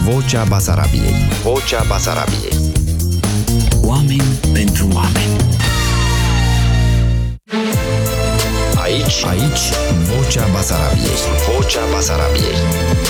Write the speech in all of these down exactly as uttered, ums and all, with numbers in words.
Vocea Basarabiei. Vocea Basarabiei. Oameni pentru oameni. Aici, aici, Vocea Basarabiei. Vocea Basarabiei.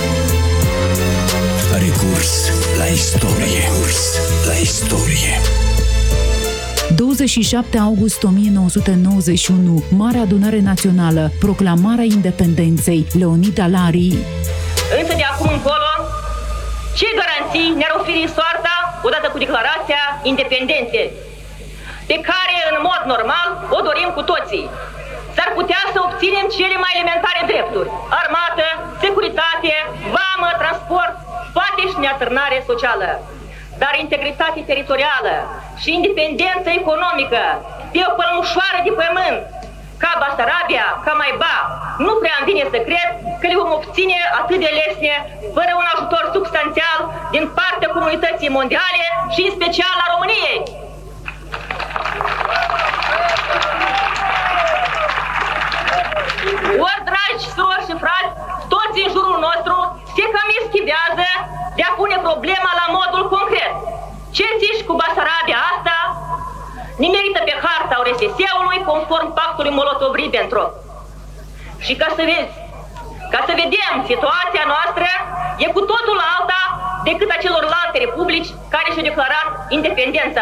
Recurs la istorie. Recurs la istorie. douăzeci și șapte august o mie nouă sute nouăzeci și unu, Marea Adunare Națională, proclamarea independenței, Leonid Alarii. Însă de acum încolo, ce garanții ne-ar oferi soarta odată cu declarația independenței, pe care în mod normal o dorim cu toții? S-ar putea să obținem cele mai elementare drepturi: armată, securitate, vamă, transport, poate și neatârnare socială. Dar integritate teritorială și independență economică pe o pălmușoară de pământ ca Basarabia, ca Maiba, nu prea îmi vine să cred că le vom obține atât de lesne, fără un ajutor substanțial din partea comunității mondiale și în special a României. Ori, dragi surori și frați, toți în jurul nostru se cam eschivează de a pune problema la modul concret. Ce zici cu Basarabia asta? Nimerită pe harta U R S S-ului conform pactului Molotov-Ribbentrop. Și ca să vezi, ca să vedem, situația noastră e cu totul alta decât a celorlalte republici care și-au declarat independența.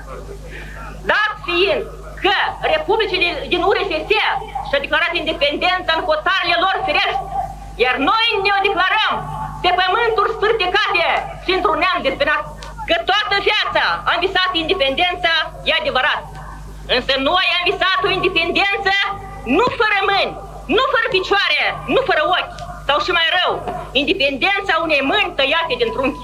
Dat fiind că republicile din U R S S și-au declarat independența în hotarele lor firești, iar noi ne-o declarăm pe pământuri sfârtecate și într-un neam dezbinat. Că toată viața am visat independența, e adevărat. Însă noi am visat o independență nu fără mâini, nu fără picioare, nu fără ochi, sau și mai rău, independența unei mâini tăiate din trunchi.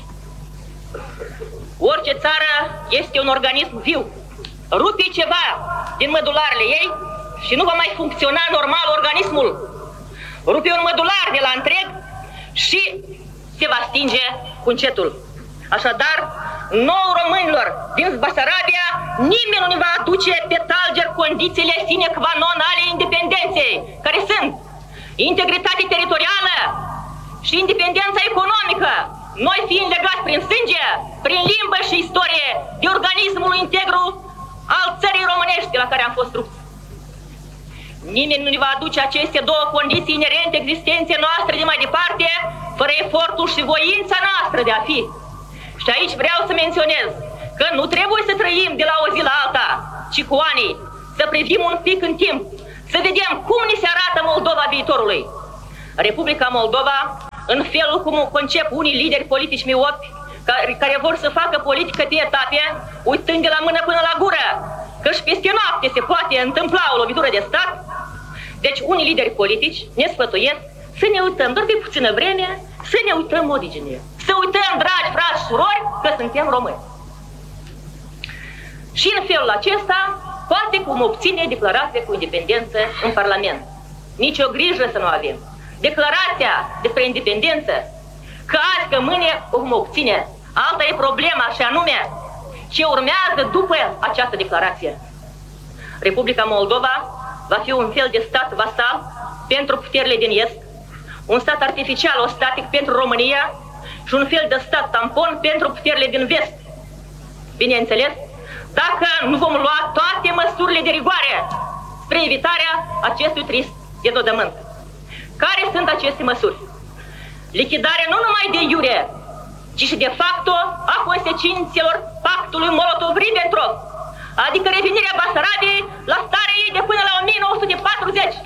Orice țară este un organism viu. Rupi ceva din mădularele ei și nu va mai funcționa normal organismul. Rupi un mădular de la întreg și se va stinge cu încetul. Așadar, nouă românilor din Basarabia, nimeni nu ne va aduce pe talger condițiile sine qua non ale independenței, care sunt integritate teritorială și independența economică, noi fiind legați prin sânge, prin limbă și istorie de organismul integru al țării românești la care am fost rupți. Nimeni nu ne va aduce aceste două condiții inerente existenței noastre de mai departe, fără efortul și voința noastră de a fi. Și aici vreau să menționez că nu trebuie să trăim de la o zi la alta, ci cu ani, să privim un pic în timp, să vedem cum ni se arată Moldova viitorului. Republica Moldova, în felul cum o concep unii lideri politici miopi, care, care vor să facă politică pe etape, uitând de la mână până la gură, că și peste noapte se poate întâmpla o lovitură de stat. Deci unii lideri politici ne sfătuiesc să ne uităm doar pe puțină vreme, să ne uităm origine. Să uităm, dragi frați și surori, că suntem români. Și în felul acesta, poate cum obține declarația cu independență în Parlament. Nici o grijă să nu avem. Declarația despre independență, că azi, că mâine o vom obține. Alta e problema, și anume ce urmează după această declarație. Republica Moldova va fi un fel de stat vasal pentru puterile din Est, un stat artificial ostatic pentru România și un fel de stat tampon pentru puterile din Vest. Bineînțeles, dacă nu vom lua toate măsurile de rigoare spre evitarea acestui trist denodământ. Care sunt aceste măsuri? Lichidarea nu numai de iure, ci și de facto a consecințelor pactului Molotov-Ribbentrop, adică revenirea Basarabiei la starea ei de până la o mie nouă sute patruzeci.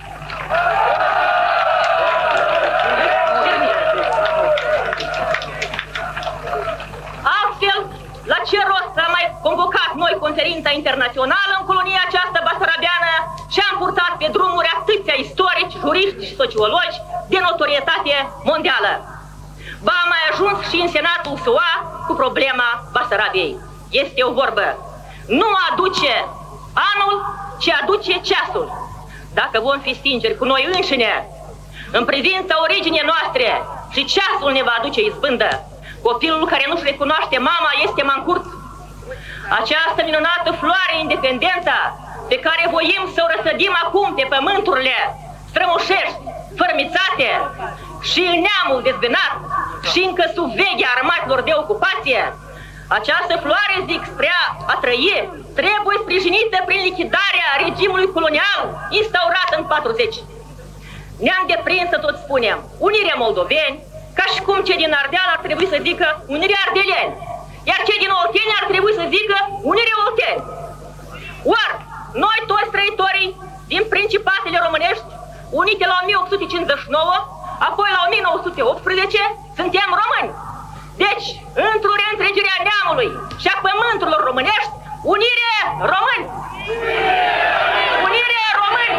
Altfel, la ce rost am mai convocat noi conferința internațională în colonia aceasta basarabiană și am purtat pe drumuri atâția istorici, juriști și sociologi de notorietate mondială? Va mai ajuns și în Senatul S U A cu problema Basarabiei. Este o vorbă: nu aduce anul, ci aduce ceasul. Dacă vom fi sinceri cu noi înșine în privința originii noastre, și ceasul ne va aduce izbândă. Copilul care nu-și recunoaște mama este mancurt. Această minunată floare, independența, pe care voim să o răsădim acum pe pământurile strămoșești, fărmițate, și în neamul dezbinat și încă sub veghea armaților de ocupație. Această floare, zic, spre a trăi, trebuie sprijinită prin lichidarea regimului colonial instaurat în patruzeci. Ne-am deprins să tot spunem unirea moldoveni, ca și cum cei din Ardeal ar trebui să zică unirea ardeleni, iar cei din Olteni ar trebui să zică unirea olteni. Ori, noi toți trăitorii din Principatele Românești, unite la o mie opt sute cincizeci și nouă, apoi la o mie nouă sute optsprezece, suntem români. Deci, într-o reîntregire a neamului și a pământurilor românești, unire români! Unire români!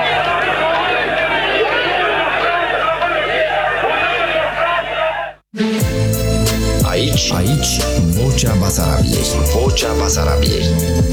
Aici, aici, Vocea Basarabiei. Vocea Basarabiei.